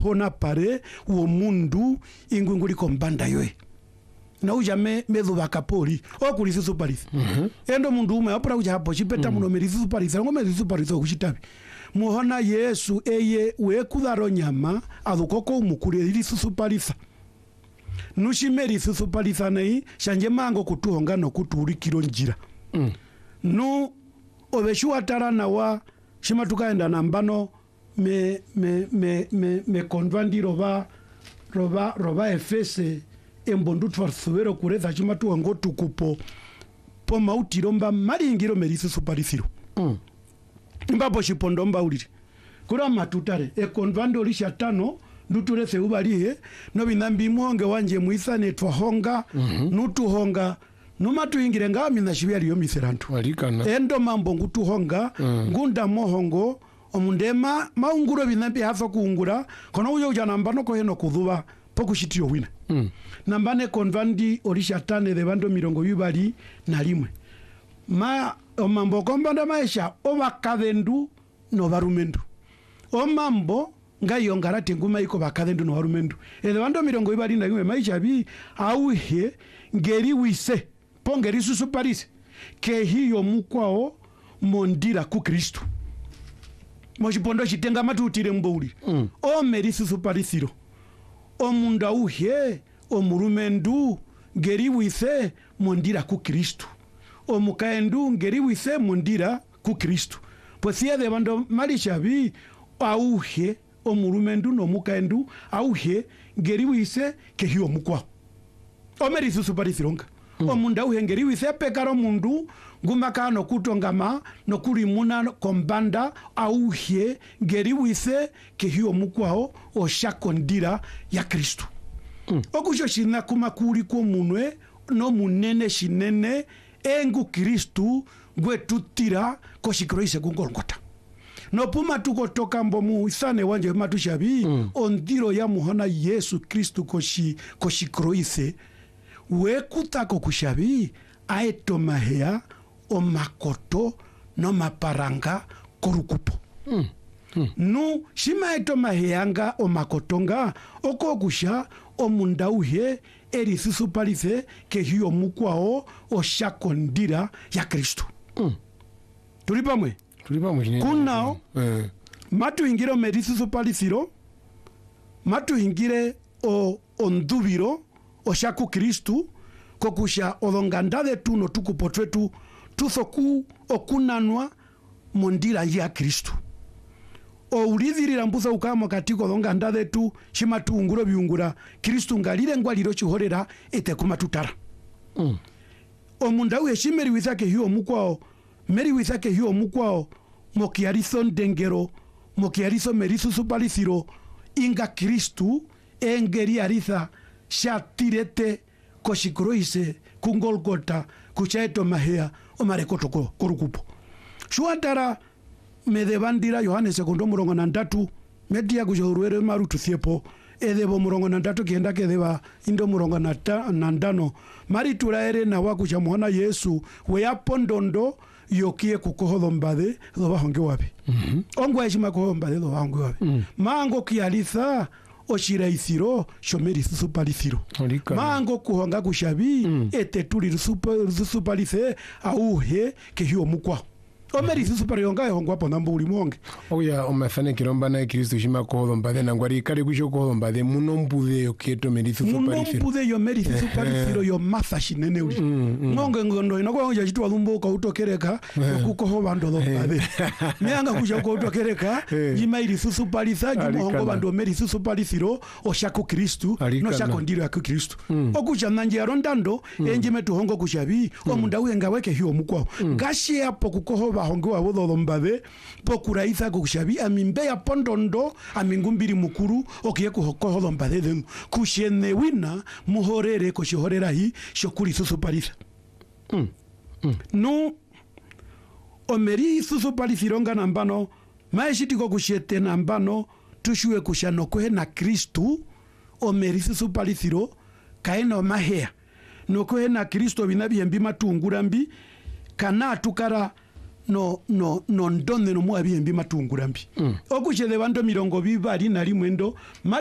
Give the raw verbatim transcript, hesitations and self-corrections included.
hona pare uo mundu ingunguli kombanda yoe na ujame medhu bakapori okuli susu parisi mm-hmm. endo mundu ume opera uja hapo chipeta mm-hmm. muno merisusu parisi ngo merisusu parisi okuchitabi muhona Yesu eye wekudharo nyama adukoko umukuri iri susu parisa nushimeri susu parisa nei shanje mango kutuhonga no kuturikiro njira mm. nu obeshuwa tarana wa shima tukaenda nambano me me me me me konvandi roba roba roba efese embondu twarsuero kureza shima tu ngo tukupo po mauti romba maringiro merisi suparisiro mm. mbapo shipondomba uliri kura matutare e konvandi olisha tano nuturese ubaliye no binambi muonge wanje muisane twahonga mm-hmm. nutuhonga numa tuingire ngami na shibya liyo miserantu walikana endo mambo ngutuhonga mm. ngunda mohongo omundema maunguro binambi hafa kuungura kono uyo ujana mbano ko heno kudhuba pokushitiro wina mm. nambane konvandi olisha tane de bando mirongo yubali na limwe ma omambo kombanda maisha obakadendu no barumendu omambo ngayo ngarate nguma iko bakadendu no barumendu ede bando mirongo yubali na limwe maisha bi auhe ngeri wise pongeri susu parisi ke hiyo mukwao mondira ku Kristo mochipondo chitenga matutire mbouli mm. o meri susu parisiro o munda uhe o murumendu ngeri wise mondira ku Kristo o mukaendu ngeri wise mondira ku Kristo posia de bando malisha bi auhe o murumendu no mukaendu auhe ngeri wise ke hiyo mukwao o meri susu parisironga Mm. omunda uhengeri wise pekaro mundu ngumaka no kutongama no kulimuna kombanda auhie ngeri wise ke hiyo mukwao o shakondira ya Kristo mm. okusho shina kuma kuri ko munwe no munene shinene engu Kristo gwetutira ko shikroise kungolgota no puma tukotoka mbomu isane wanje matushabi mm. ondiro ya muhona Yesu Kristo koshi koshikroise wekutako kushabi aeto mahea o makoto no maparanga korukupo mm. Mm. nu shima eto maheanga o makotonga oko kusha o mundauhe eri susu parise ke hiyo mukwao o shakondira ya Kristo mm. tulipa mwe tulipa mwe kunao eh. matu ingiro meri susu parisiro matu ingire o ondubiro oshaku Kristu kokusha odongandade tuno tukupotwetu tuthoku okunanwa mondira ya Kristu o ulithirira mbuza ukamo katiko odongandade tu shima tuunguro biungura Kristu ngalire ngwaliro chihorera ete kumatutara mm. o munda uheshimeri withake hiyo mukwao meri withake hiyo mukwao mokiarison dengero mokiariso merisu supalisiro inga Kristu engeri aritha shatirete koshikroise kungolgota kuchaeto mahea o marekoto korukupo shuantara medebandira Yohane segundo murongo na ndatu media kujoruere marutu thiepo edebo murongo na ndatu kienda kedeba indo murongo na ndano mari turaere na wakucha muhona Yesu we apondondo yokie kukohodho mbade do bahonge wapi mhm ongwa heshima ko mbade do bahonge wapi mm. mango kialitha oshiraisiro shomeri susuparisiro mango kuhonga kushabi mm. ete tuli susuparise auhe ke hiyo mukwa omeri susuparionga hongwa pona mbuli monge oya omafane kiromba na Kristo shima ko mbade na ngwari kale kusho ko mbade muno mbude okieto meri susuparisiro muno mbude yo meri susuparisiro yo matha shinene uli ngonge ngondo inako nja chitwa lumbo ka utokereka kuko ho bando do mbade mianga kusho ko utokereka yimairi susuparisa jumongo bando meri susuparisiro oshako Kristo no shako ndiro ya Kristo okucha nanje arondando enje metu hongo kushabi omunda uyenga weke hiyo mukwa gashi hapo kuko bahongewa bodho mbade pokuraitha kushabi amimbe ya pondondo amingumbiri mukuru okiye kuhokoho mbade den kushene wina muhorere ko shihorera hi shokuri susu parisa mm. mm. no omeri susu parisironga nambano maeshitiko kushete nambano tushwe kushano kwe na Kristo omeri susu parisiro kaeno mahea no kwe na Kristo binabi mbi matungura mbi kana tukara no no no ndonne no mwabiyembi matungura mbi mm. okuchele bando mirongo bibali na limwendo